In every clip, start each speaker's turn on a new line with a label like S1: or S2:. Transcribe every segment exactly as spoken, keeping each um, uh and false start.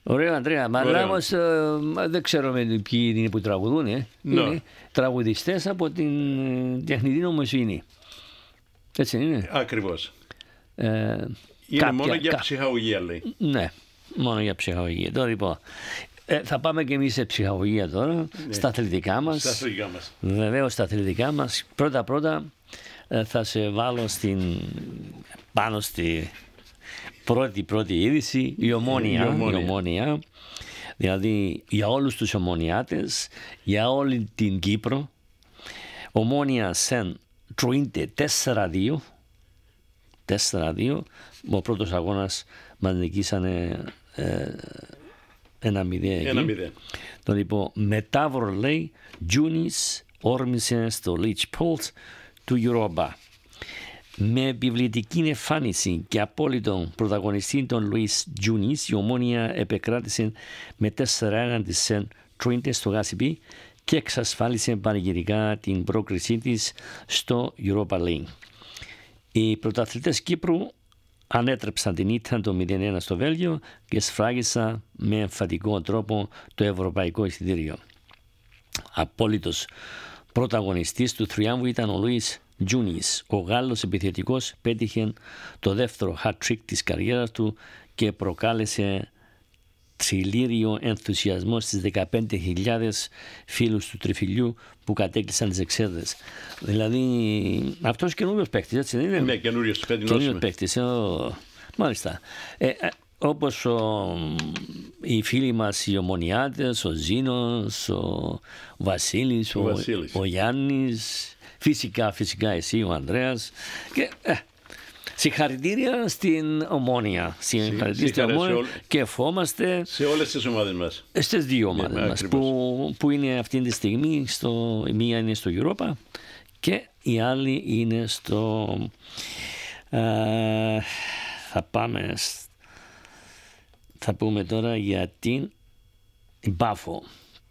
S1: Ωραίο, Ανδρέα. Αλλά όμως δεν ξέρουμε ποιοι είναι που τραγουδούν. Ε.
S2: No.
S1: Είναι τραγουδιστές από την τεχνητή νοημοσύνη. Έτσι είναι.
S2: Ακριβώς.
S1: Ε,
S2: είναι
S1: κάποια,
S2: μόνο για
S1: κα...
S2: ψυχαγωγία, λέει.
S1: Ναι, μόνο για ψυχαγωγία. Τώρα λοιπόν, ε, θα πάμε και εμείς σε ψυχαγωγία τώρα, ναι. στα αθλητικά μας.
S2: Στα αθλητικά μας.
S1: Βεβαίως στα αθλητικά μας. Πρώτα-πρώτα ε, θα σε βάλω στην, πάνω στη πρώτη πρώτη είδηση, η Ομόνια.
S2: Η Ομόνια.
S1: Η Ομόνια. Δηλαδή για όλους τους ομονιάτες, για όλη την Κύπρο. Ομόνια Σεν τριάντα τέσσερα δύο. τέσσερα δύο. Ο πρώτος αγώνας μας νικήσανε ε, ένα μηδέν.
S2: Ένα μηδέν.
S1: Το λοιπόν, μετάβρο λέει, Τζούνις όρμησε στο Leach Pulse του Europa. Με επιβλητική εμφάνιση και απόλυτο πρωταγωνιστή των Λουίς Τζούνις, η Ομόνια επεκράτησε με τέσσερα ένα της Σεν τριάντα στο Γάσιπι και εξασφάλισε πανηγυρικά την πρόκρισή της στο Europa League. Οι πρωταθλητές Κύπρου ανέτρεψαν την ήττα το μηδέν ένα στο Βέλγιο και σφράγισαν με εμφατικό τρόπο το ευρωπαϊκό εισιτήριο. Απόλυτος πρωταγωνιστής του θριάμβου ήταν ο Λουίς Τζούνις. Ο Γάλλος επιθετικός πέτυχε το δεύτερο hat-trick της καριέρας του και προκάλεσε ψιλήριο ενθουσιασμό στις δεκαπέντε χιλιάδες φίλους του τριφυλιού που κατέκλυσαν τις εξέδρες. Δηλαδή, αυτός καινούριος παίκτης, έτσι δεν είναι?
S2: Ναι, καινούριος παίκτης.
S1: Καινούριος παίκτης, ο... μάλιστα. Ε, ε, όπως ο, οι φίλοι μας οι ομονιάτες, ο Ζήνος, ο Βασίλης, ο,
S2: ο, Βασίλης.
S1: ο Γιάννης, φυσικά, φυσικά εσύ, ο Ανδρέας. Και, ε, συγχαρητήρια στην Ομόνια. Συγχαρητήρια στην Ομόνια όλ... και ευχόμαστε
S2: σε όλες τις ομάδες μας.
S1: Στις δύο ομάδες yeah, μας που, που είναι αυτή τη στιγμή, στο, η μία είναι στο Europa και η άλλη είναι στο... Α, θα πάμε... Θα πούμε τώρα για την Μπάφο.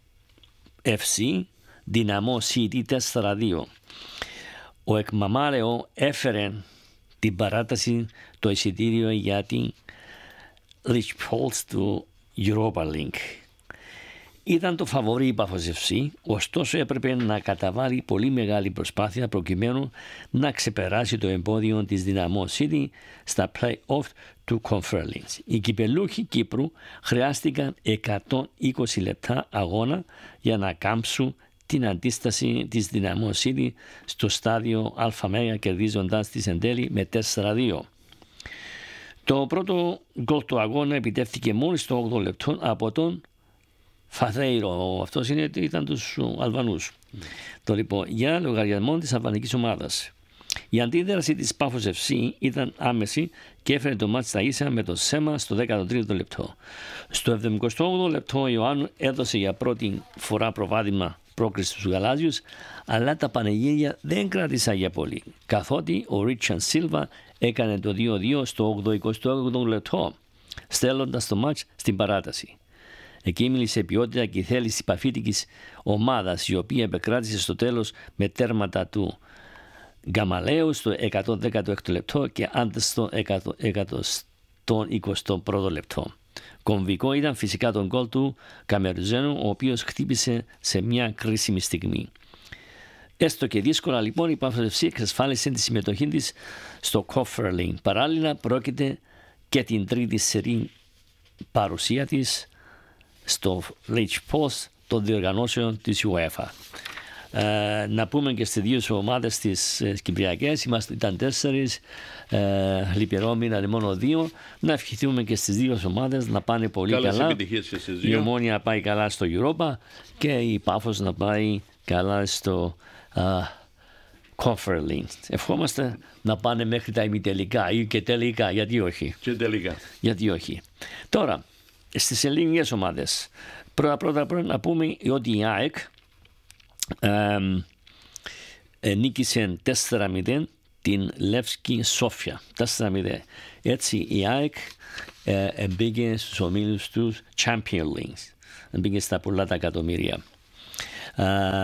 S1: εφ σι Δυναμό City τέσσερα δύο. Ο Εκμαμάρεο έφερε την παράταση το εισιτήριο για την Leach Pulse του Europa League. Ήταν το φαβορί η Πάφος εφ σι, ωστόσο έπρεπε να καταβάλει πολύ μεγάλη προσπάθεια προκειμένου να ξεπεράσει το εμπόδιο της Δυναμό City στα play-off του Conference League. Οι κυπελούχοι Κύπρου χρειάστηκαν εκατόν είκοσι λεπτά αγώνα για να κάμψουν την αντίσταση της Δυναμό City στο στάδιο ΑΜΕΓΑ, κερδίζοντας της εν τέλει με τέσσερα δύο. Το πρώτο γκολ του αγώνα επιτεύχθηκε μόλις στο όγδοο λεπτό από τον Φαδέιρο. Αυτός είναι, ήταν τους Αλβανούς. Mm. Το λοιπόν, για λογαριασμό της αλβανικής ομάδας. Η αντίδραση της Πάφος εφ σι ήταν άμεση και έφερε το μάτς στα ίσα με το Σέμα στο δέκατο τρίτο λεπτό. Στο εβδομηκοστό όγδοο λεπτό ο Ιωάννου έδωσε για πρώτη φορά προβάδισμα πρόκριση στους γαλάζιους, αλλά τα πανηγύρια δεν κράτησαν για πολύ, καθότι ο Ρίτσαν Σίλβα έκανε το δύο δύο στο ογδοηκοστό λεπτό, στέλνοντας το μάτς στην παράταση. Εκεί μίλησε η ποιότητα και η θέληση της παφίτικης ομάδας, η οποία επεκράτησε στο τέλος με τέρματα του Γκαμαλαίου στο εκατόν δέκατο έκτο λεπτό και Άντες στο εκατόν εικοστό πρώτο λεπτό. Κομβικό ήταν φυσικά τον γκολ του Καμερουζένου, ο οποίος χτύπησε σε μια κρίσιμη στιγμή. Έστω και δύσκολα λοιπόν η Πάφος εφ σι εξασφάλισε τη συμμετοχή της στο Conference League. Παράλληλα πρόκειται και την τρίτη σερή παρουσία της στο Leach Pulse των διοργανώσεων της UEFA. Ε, να πούμε και στις δύο ομάδες της ε, Κυπριακές, είμαστε, ήταν τέσσερις, ε, λυπηρό μείνανε μόνο δύο. Να ευχηθούμε και στις δύο ομάδες να πάνε πολύ
S2: Καλές
S1: καλά. Η Ομόνια να πάει καλά στο Europa και η Πάφος να πάει καλά στο uh, Conference League. Ευχόμαστε να πάνε μέχρι τα ημιτελικά ή και τελικά, γιατί όχι.
S2: Και τελικά.
S1: Γιατί όχι. Τώρα, στις ελληνικές ομάδες, πρώτα πρώτα πρέπει να πούμε ότι η ΑΕΚ ε, ε, νίκησε τέσσερα μηδέν την Λεύσκη Σόφια. τέσσερα μηδέν. Έτσι η ΑΕΚ ε, μπήκε στους ομίλους τους Champions League. Μπήκε στα πολλά τα εκατομμύρια. Ε,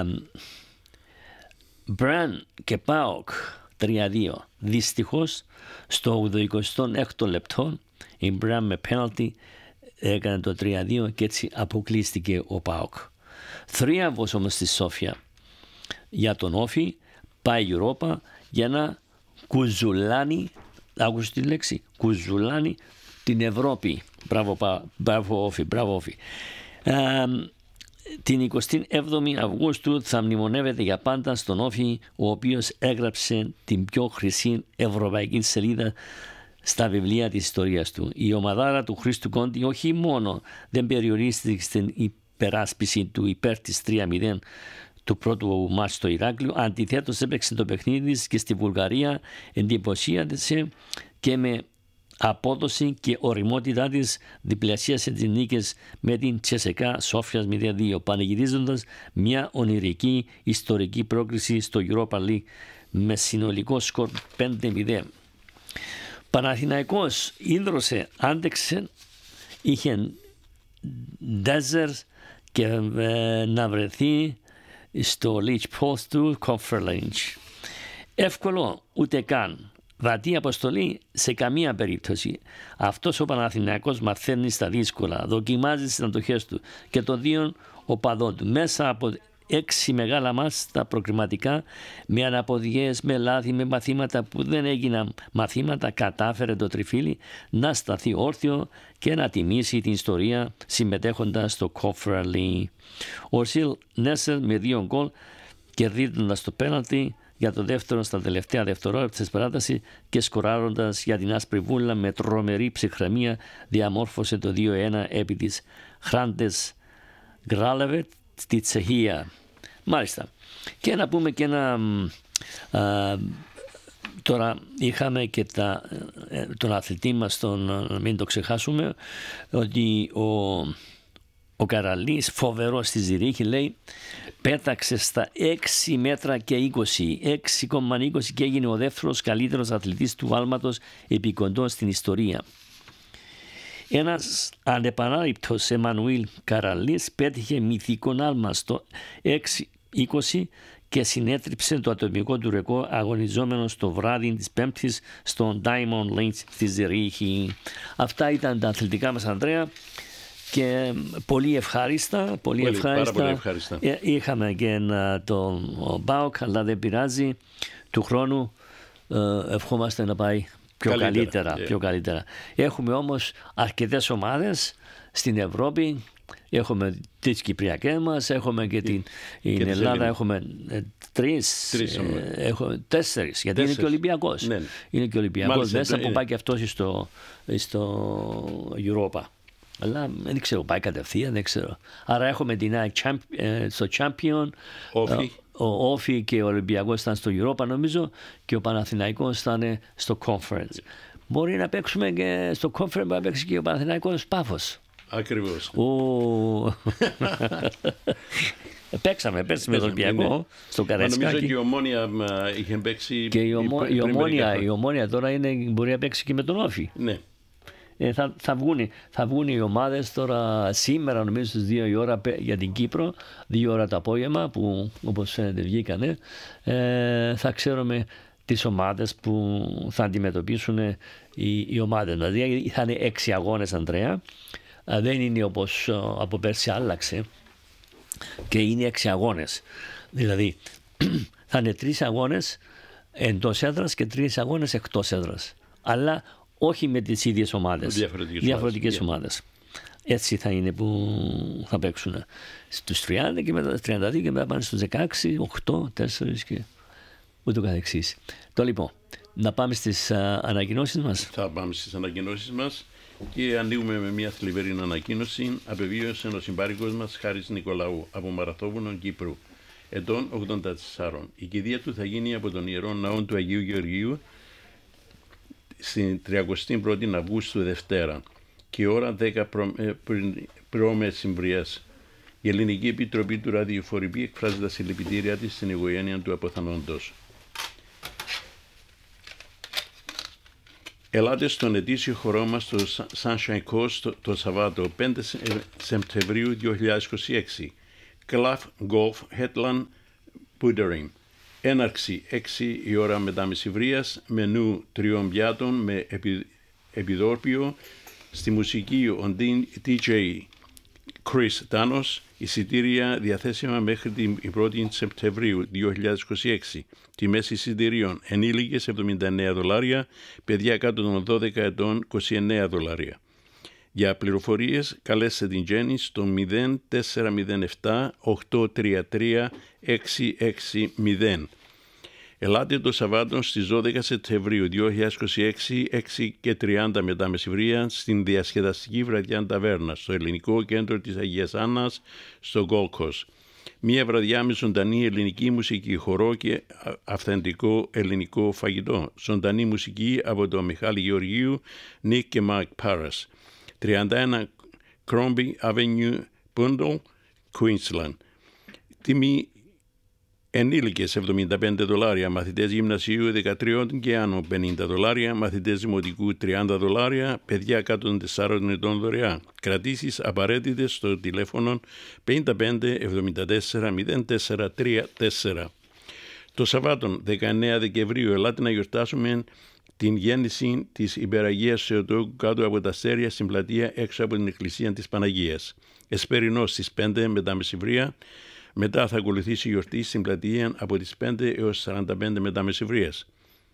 S1: Μπραν και ΠΑΟΚ τρία δύο. Δυστυχώς στο ογδοηκοστό έκτο λεπτό η Μπραν με πέναλτι έκανε το τρία δύο και έτσι αποκλείστηκε ο ΠΑΟΚ. Θρίαμβος όμως στη Σόφια για τον Όφη, πάει η Europa για να κουζουλάνει, άκουσε τη λέξη, κουζουλάνει την Ευρώπη. Μπράβο, μπράβο Όφη, μπράβο Όφη. Ε, την εικοστή έβδομη Αυγούστου θα μνημονεύεται για πάντα στον Όφη, ο οποίος έγραψε την πιο χρυσή ευρωπαϊκή σελίδα στα βιβλία της ιστορίας του. Η ομαδάρα του Χρήστου Κόντι όχι μόνο δεν περιορίστηκε στην υπεράσπιση του υπέρ της τρία μηδέν του πρώτου μάτς στο Ηράκλειο, αντιθέτως έπαιξε το παιχνίδι της και στη Βουλγαρία, εντυπωσίασε και με απόδοση και οριμότητά της διπλασίασε τις νίκες με την Τσεσεκά Σόφιας μηδέν δύο, πανηγυρίζοντας μια ονειρική ιστορική πρόκριση στο Europa League με συνολικό σκορ πέντε μηδέν. Παναθηναϊκός ίδρωσε, άντεξε, είχε ντέζερ και ε, να βρεθεί στο Leach Post του Conference. Εύκολο ούτε καν. Βατή αποστολή σε καμία περίπτωση. Αυτός ο Παναθηναϊκός μαθαίνει στα δύσκολα, δοκιμάζει τις αντοχές του και το δύο οπαδών του. Μέσα από έξι μεγάλα μας στα προκριματικά, με αναποδιές, με λάθη, με μαθήματα που δεν έγιναν μαθήματα, κατάφερε το τριφύλι να σταθεί όρθιο και να τιμήσει την ιστορία συμμετέχοντας στο Conference. Ο Σιλ Νέσερ με δύο γκολ κερδίζοντας το πέναλτι για το δεύτερο στα τελευταία δευτερόλεπτα της παράτασης και σκοράροντας για την άσπρη βούλα με τρομερή ψυχραιμία διαμόρφωσε το δύο ένα επί της Χράντες Γκράλεβετ στη Τσεχία. Μάλιστα. Και να πούμε και ένα... Α, τώρα είχαμε και τα, τον αθλητή μας, τον, μην το ξεχάσουμε, ότι ο, ο Καραλής, φοβερός στη Ζηρίχη, λέει, πέταξε στα έξι μέτρα και είκοσι, έξι κόμμα είκοσι και έγινε ο δεύτερος καλύτερος αθλητής του άλματος επικοντών στην ιστορία. Ένας ανεπανάληπτος Εμμανουήλ Καραλής πέτυχε μυθικό άλμα στο έξι είκοσι και συνέτριψε το ατομικό του ρεκόρ αγωνιζόμενος το βράδυ της Πέμπτης στο Diamond League στη Ζηρίχη. Αυτά ήταν τα αθλητικά μας, Ανδρέα, και πολύ ευχάριστα. Πολύ, πολύ ευχάριστα.
S2: Πάρα πολύ ευχάριστα.
S1: Ε, είχαμε και ένα, το ΠΑΟΚ, αλλά δεν πειράζει. Του χρόνου ε, ευχόμαστε να πάει πιο καλύτερα. καλύτερα, yeah. πιο καλύτερα. Έχουμε όμως αρκετές ομάδες στην Ευρώπη. Έχουμε τις Κυπριακές μας, έχουμε και την και την Ελλάδα, Ελλήνες. Έχουμε ε, τρεις, τρεις ε, έχουμε τέσσερις, γιατί τέσσερις. Είναι και Ολυμπιακός. Ναι. Είναι και Ολυμπιακός, μέσα που πάει και αυτός στο, στο Europa. Αλλά δεν ξέρω, πάει κατευθείαν, δεν ξέρω. Άρα έχουμε την champ, ε, στο Champion,
S2: Όφι.
S1: Ο Όφι και ο Ολυμπιακός ήταν στο Europa νομίζω και ο Παναθηναϊκός ήταν στο Conference. Μπορεί να παίξουμε και στο Conference, να παίξει και ο Παναθηναϊκός Πάφος.
S2: Ακριβώς.
S1: Παίξαμε πέρσι με τον Ολυμπιακό στο Καραϊσκάκι.
S2: Νομίζω και η Ομόνια είχε παίξει.
S1: Και η, ομο, η, ομόνια, η Ομόνια τώρα είναι, μπορεί να παίξει και με τον Όφι.
S2: Ναι.
S1: Ε, θα, θα, βγουν, θα βγουν οι ομάδες τώρα σήμερα, νομίζω στις δύο η ώρα για την Κύπρο, δύο ώρα το απόγευμα που όπως φαίνεται βγήκανε. Ε, θα ξέρουμε τις ομάδες που θα αντιμετωπίσουν οι, οι ομάδες. Δηλαδή θα είναι έξι αγώνες, Ανδρέα. Δεν είναι όπως από πέρσι άλλαξε και είναι έξι αγώνες. Δηλαδή θα είναι τρεις αγώνες εντός έδρας και τρεις αγώνες εκτός έδρας. Αλλά όχι με τις ίδιες ομάδες.
S2: Διαφορετικές,
S1: Διαφορετικές
S2: ομάδες.
S1: ομάδες. Έτσι θα είναι που θα παίξουν στους τριάντα και μετά τριάντα δύο και μετά πάνε στους δεκαέξι, οκτώ, τέσσερα και ούτω καθεξής. Το λοιπόν, να πάμε στις α, ανακοινώσεις μας.
S2: Θα πάμε στις ανακοινώσεις μας και ανοίγουμε με μια θλιβερή ανακοίνωση. Απεβίωσε ο συμπάρικος μας Χάρης Νικολαού από Μαραθόβουνο Κύπρου, ετών ογδόντα τέσσερα. Η κηδεία του θα γίνει από τον Ιερό Ναό του Αγίου Γεωργίου στην τριαντά πρώτη Αυγούστου Δευτέρα και ώρα δέκα προ, ε, προμεσημβρίας. Η Ελληνική Επιτροπή του Ραδιοφορυπή εκφράζει τα συλληπιτήριά της στην οικογένεια του αποθανόντος. Ελάτε στον ετήσιο χορό μας στο Sunshine Coast το, το Σαββάτο πέντε Σεπτεμβρίου δύο χιλιάδες είκοσι έξι. Club Golf Headland Puttering. Έναρξη έξι η ώρα μετά μεσημβρίας, μενού τριών πιάτων με επι, επιδόρπιο, Στη μουσική ο ντι τζέι Chris Tanos, εισιτήρια διαθέσιμα μέχρι την πρώτη Σεπτεμβρίου δύο χιλιάδες είκοσι έξι. Τιμές εισιτηρίων ενήλικες εβδομήντα εννέα δολάρια, παιδιά κάτω των δώδεκα ετών είκοσι εννέα δολάρια. Για πληροφορίες καλέστε την Jenny στο μηδέν τέσσερα μηδέν επτά οκτώ τρία τρία έξι έξι μηδέν. Ελάτε το Σαββάτο στις δώδεκα Σεπτεμβρίου δύο χιλιάδες είκοσι έξι, έξι και τριάντα μετά μεσημβρία, στην διασκεδαστική βραδιά ταβέρνα, στο Ελληνικό Κέντρο της Αγίας Άννας, στο Gold Coast. Μία βραδιά με ζωντανή ελληνική μουσική, χορό και αυθεντικό ελληνικό φαγητό. Ζωντανή μουσική από τον Μιχάλη Γεωργίου, Νίκ και Μάρκ Πάρας. τριάντα ένα Crombie Avenue, Bundle, Queensland. Τιμή ενήλικες εβδομήντα πέντε δολάρια, μαθητές γυμνασίου δεκατρία και άνω πενήντα δολάρια, μαθητές δημοτικού τριάντα δολάρια, παιδιά κάτω των τεσσάρων ετών δωρεά. Κρατήσεις απαραίτητες στο τηλέφωνο πενήντα πέντε εβδομήντα τέσσερα μηδέν τέσσερα τρία τέσσερα. Το Σαββάτο δεκαεννέα Δεκεμβρίου ελάτε να γιορτάσουμε την γέννηση της Υπεραγίας Θεοτόκου κάτω από τα αστέρια στην πλατεία έξω από την Εκκλησία της Παναγίας. Εσπερινός στις πέντε μετά μεσημβρία. Μετά θα ακολουθήσει η γιορτή στην πλατεία από τις πέντε έως σαράντα πέντε μετά μεσημβρίας.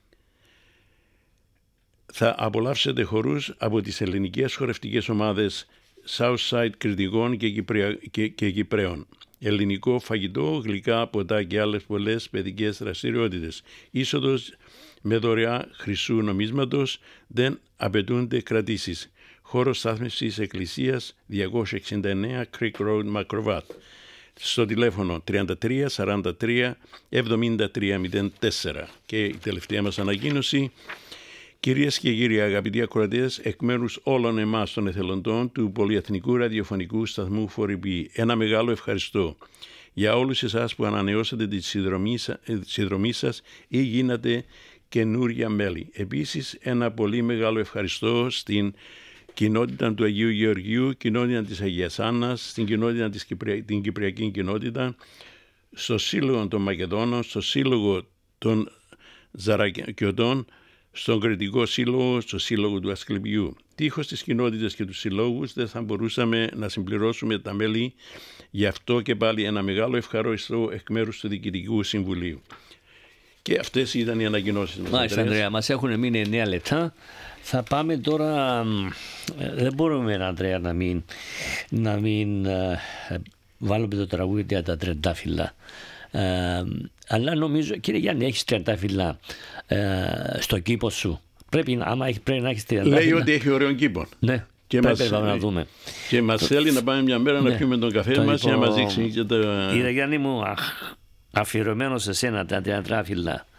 S2: Θα απολαύσετε χορούς από τις ελληνικές χορευτικές ομάδες Southside Κρητικών και, Κυπρια... και... και Κυπραίων. Ελληνικό φαγητό, γλυκά, ποτά και άλλες πολλές παιδικές δραστηριότητες. Είσοδος με δωρεά χρυσού νομίσματος, δεν απαιτούνται κρατήσεις. Χώρος στάθμευσης εκκλησίας διακόσια εξήντα εννέα Creek Road, Μακροβάτ. Στο τηλέφωνο τριάντα τρία σαράντα τρία εβδομήντα τρία μηδέν τέσσερα. Και η τελευταία μας ανακοίνωση. Κυρίες και κύριοι αγαπητοί ακροατές, εκ μέρους όλων εμάς των εθελοντών του Πολυεθνικού Ραδιοφωνικού Σταθμού φορ μπι, ένα μεγάλο ευχαριστώ για όλους εσάς που ανανεώσατε τη συνδρομή σας ή γίνατε καινούρια μέλη. Επίσης, ένα πολύ μεγάλο ευχαριστώ στην κοινότητα του Αγίου Γεωργίου, κοινότητα της Αγίας Άννας, στην κοινότητα της Κυπρια... την Κυπριακή κοινότητα, στο Σύλλογο των Μακεδόνων, στο Σύλλογο των Ζαρακιωτών, στον Κρητικό Σύλλογο, στο Σύλλογο του Ασκληπιού. Τύχος τις κοινότητες και τους συλλόγους δεν θα μπορούσαμε να συμπληρώσουμε τα μέλη, γι' αυτό και πάλι ένα μεγάλο ευχαριστώ εκ μέρους του Διοικητικού Συμβουλίου. Και αυτές ήταν οι ανακοινώσεις μας.
S1: Μάλιστα, Ανδρέα, μας έχουν μείνει εννέα λεπτά. Θα πάμε τώρα, δεν μπορούμε, Ανδρέα, να μην, να μην uh, βάλουμε το τραγούδι για τα τριαντάφυλλα. Uh, αλλά νομίζω, κύριε Γιάννη, έχεις τριαντάφυλλα uh, στο κήπο σου. Πρέπει, άμα έχει, πρέπει να έχεις τριαντάφυλλα.
S2: Λέει ότι έχει ωραίο κήπο.
S1: Ναι.
S2: Και
S1: πρέπει
S2: μας,
S1: να δούμε.
S2: Και μας το... θέλει να πάμε μια μέρα ναι. να πιούμε τον καφέ το μας και να μας δείξει και τα...
S1: Κύριε Γιάννη μου, αφιερωμένο σε σένα τα τριαντάφυλλα.